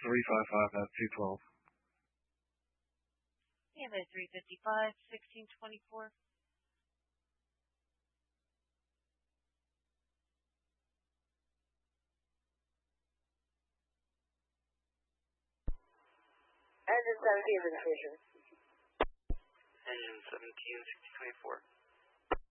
355 at 212. Standby 355, 1624. Engine 17, registration. Engine 17, 1624.